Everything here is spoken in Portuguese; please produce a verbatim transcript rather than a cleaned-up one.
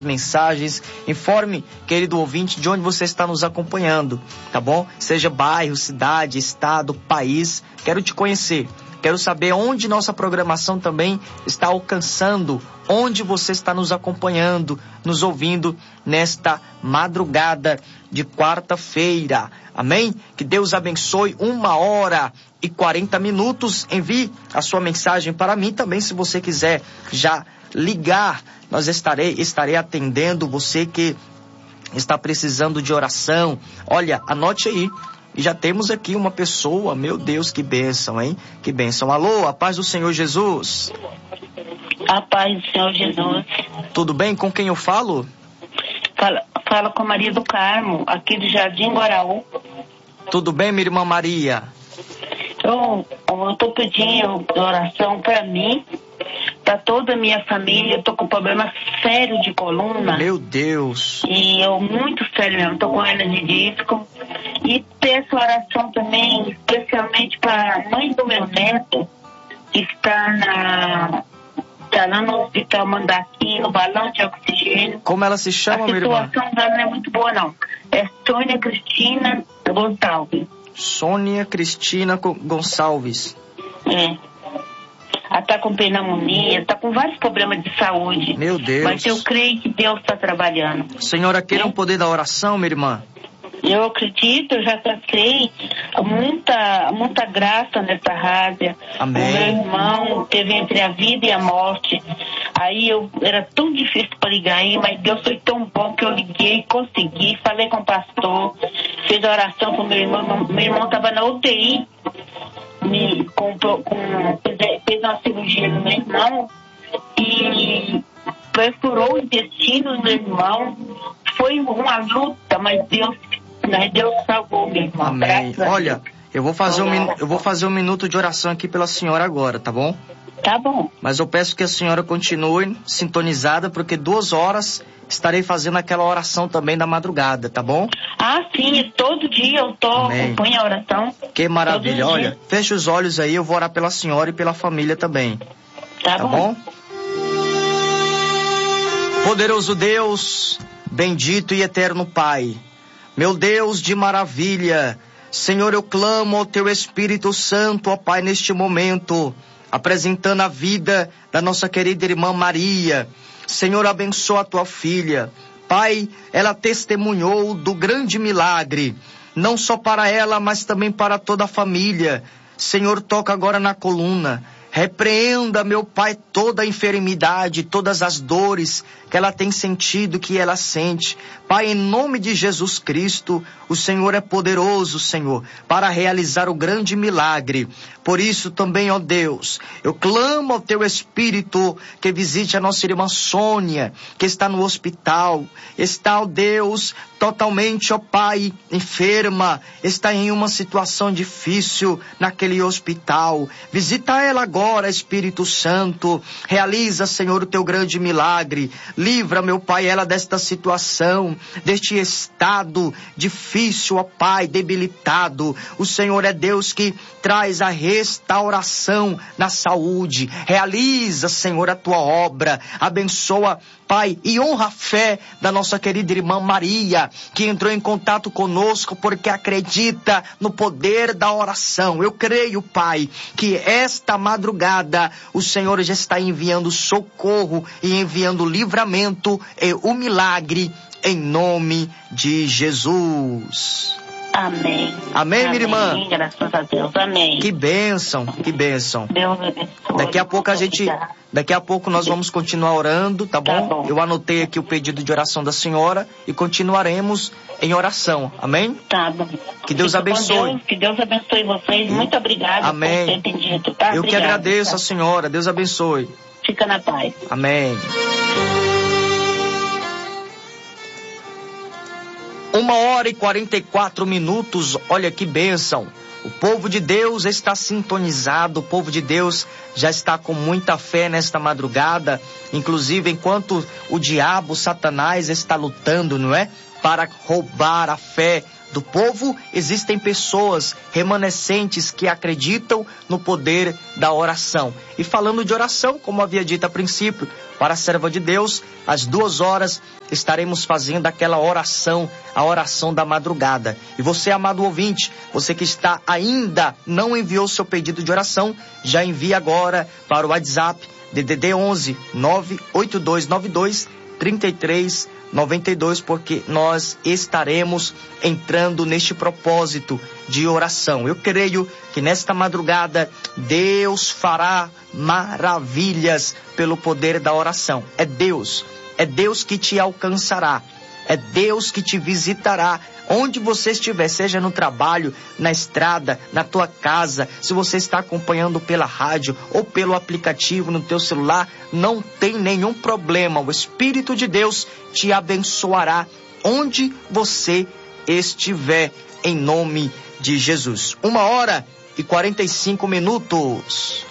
mensagens. Informe, querido ouvinte, de onde você está nos acompanhando, tá bom? Seja bairro, cidade, estado, país. Quero te conhecer. Quero saber onde nossa programação também está alcançando, onde você está nos acompanhando, nos ouvindo nesta madrugada de quarta-feira. Amém? Que Deus abençoe. Uma hora e quarenta minutos. Envie a sua mensagem para mim também, se você quiser já ligar. Nós estarei, estarei atendendo você que está precisando de oração. Olha, anote aí. E já temos aqui uma pessoa, meu Deus, que bênção, hein? Que bênção. Alô, a paz do Senhor Jesus. A paz do Senhor Jesus. Tudo bem? Com quem eu falo? Fala, fala com Maria do Carmo, aqui do Jardim Guaraú. Tudo bem, minha irmã Maria? Eu estou pedindo oração para mim, para toda a minha família. Eu estou com problema sério de coluna. Meu Deus. E eu, muito sério mesmo, estou com hernia de disco. E peço oração também, especialmente para a mãe do meu neto, que está na... Está lá no hospital Mandaqui, no balão de oxigênio. Como ela se chama, minha irmã? A situação dela não é muito boa, não. É Sônia Cristina Gonçalves. Sônia Cristina Gonçalves. É. Ela está com pneumonia, está com vários problemas de saúde. Meu Deus. Mas eu creio que Deus está trabalhando. Senhora, queira o poder da oração, minha irmã? Eu acredito, eu já passei muita, muita graça nessa rádio. Amém. O meu irmão teve entre a vida e a morte. Aí eu era tão difícil para ligar aí, mas Deus foi tão bom que eu liguei, consegui, falei com o pastor, fiz a oração para o meu irmão. Meu irmão estava na U T I, me, com, com, fez uma cirurgia no meu irmão e perfurou o intestino do meu irmão. Foi uma luta, mas Deus, né, Deus salvou meu irmão. Amém. Olha, eu vou fazer um eu vou fazer um minuto de oração aqui pela senhora agora, tá bom? Tá bom. Mas eu peço que a senhora continue sintonizada, porque duas horas estarei fazendo aquela oração também da madrugada, tá bom? Ah, sim, todo dia eu tô, acompanho a oração. Que maravilha. Olha, feche os olhos aí, eu vou orar pela senhora e pela família também. Tá, tá bom. bom? Poderoso Deus, bendito e eterno Pai, meu Deus de maravilha, Senhor, eu clamo ao Teu Espírito Santo, ó Pai, neste momento, apresentando a vida da nossa querida irmã Maria. Senhor, abençoa a Tua filha. Pai, ela testemunhou do grande milagre, não só para ela, mas também para toda a família. Senhor, toca agora na coluna. Repreenda, meu Pai, toda a enfermidade, todas as dores que ela tem sentido, que ela sente. Pai, em nome de Jesus Cristo, o Senhor é poderoso, Senhor, para realizar o grande milagre. Por isso também, ó Deus, eu clamo ao Teu Espírito que visite a nossa irmã Sônia, que está no hospital. Está, ó Deus, totalmente, ó Pai, enferma, está em uma situação difícil naquele hospital. Visita ela agora, Espírito Santo. Realiza, Senhor, o Teu grande milagre. Livra, meu Pai, ela desta situação, deste estado difícil, ó Pai, debilitado. O Senhor é Deus que traz a restauração na saúde. Realiza, Senhor, a Tua obra. Abençoa, Pai, e honra a fé da nossa querida irmã Maria, que entrou em contato conosco porque acredita no poder da oração. Eu creio, Pai, que esta madrugada o Senhor já está enviando socorro e enviando livramento e o milagre em nome de Jesus. Amém. Amém, minha irmã? Amém, graças a Deus. Amém. Que bênção, que bênção. Deus abençoe. Daqui a pouco a gente, daqui a pouco nós vamos continuar orando, tá bom? Tá bom. Eu anotei aqui o pedido de oração da senhora e continuaremos em oração. Amém? Tá bom. Que Deus Fica abençoe. com Deus, que Deus abençoe vocês. Muito obrigada Amém. por ter entendido, tá? Eu que Obrigada, agradeço tá? a senhora. Deus abençoe. Fica na paz. Amém. Uma hora e quarenta e quatro minutos, olha que bênção. O povo de Deus está sintonizado, o povo de Deus já está com muita fé nesta madrugada. Inclusive, enquanto o diabo, Satanás, está lutando, não é? Para roubar a fé do povo, existem pessoas remanescentes que acreditam no poder da oração. E falando de oração, como havia dito a princípio, para a serva de Deus, às duas horas estaremos fazendo aquela oração, a oração da madrugada. E você, amado ouvinte, você que está ainda não enviou seu pedido de oração, já envia agora para o WhatsApp D D D onze nove oito dois nove dois três três nove dois, porque nós estaremos entrando neste propósito de oração. Eu creio que nesta madrugada Deus fará maravilhas pelo poder da oração. É Deus, é Deus que te alcançará, é Deus que te visitará onde você estiver, seja no trabalho, na estrada, na tua casa, se você está acompanhando pela rádio ou pelo aplicativo no teu celular, não tem nenhum problema. O Espírito de Deus te abençoará onde você estiver, em nome de Jesus. Uma hora e quarenta e cinco minutos.